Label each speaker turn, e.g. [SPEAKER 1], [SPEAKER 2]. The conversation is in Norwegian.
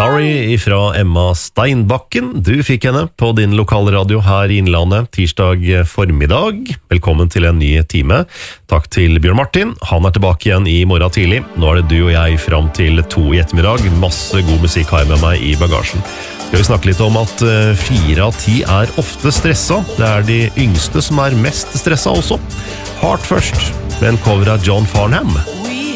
[SPEAKER 1] Sorry ifra Emma Steinbakken. Du fikk henne på din lokalradio her i Innlandet tirsdag formiddag. Velkommen til en ny time. Takk til Bjørn Martin. Han tilbake igjen i morgen tidlig. Nå det du og jeg frem til 2 i ettermiddag. Masse god musikk har jeg med meg i bagasjen. Skal vi snakke litt om at 4 av 10 ofte stressa. Det de yngste som mest stressa også. Hardt først, med en cover av John Farnham.